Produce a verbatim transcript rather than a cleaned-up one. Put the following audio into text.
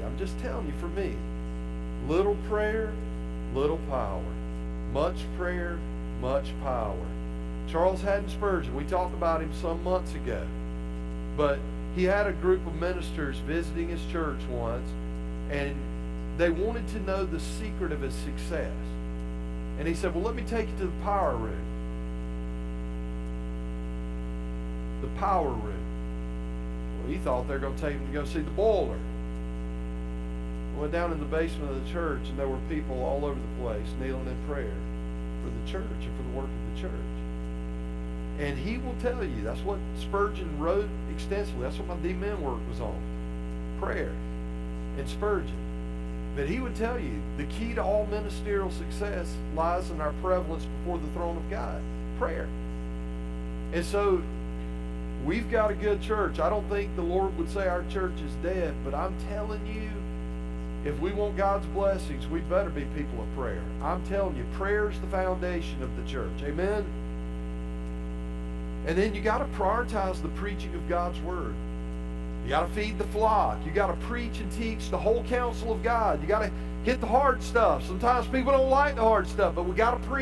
I'm just telling you, for me, little prayer, little power. Much prayer, much power. Charles Haddon Spurgeon, we talked about him some months ago, but he had a group of ministers visiting his church once, and they wanted to know the secret of his success. And he said, well, let me take you to the power room. The power room. Well, he thought they were going to take him to go see the boiler. Went down in the basement of the church, and there were people all over the place kneeling in prayer for the church and for the work of the church. And he will tell you, that's what Spurgeon wrote extensively. That's what my D Men work was on. Prayer and Spurgeon. But he would tell you, the key to all ministerial success lies in our prevalence before the throne of God. Prayer. And so, we've got a good church. I don't think the Lord would say our church is dead, but I'm telling you, if we want God's blessings, we better be people of prayer. I'm telling you, prayer is the foundation of the church. Amen? And then you got to prioritize the preaching of God's word. You got to feed the flock. You got to preach and teach the whole counsel of God. You got to hit the hard stuff. Sometimes people don't like the hard stuff, but we got to preach.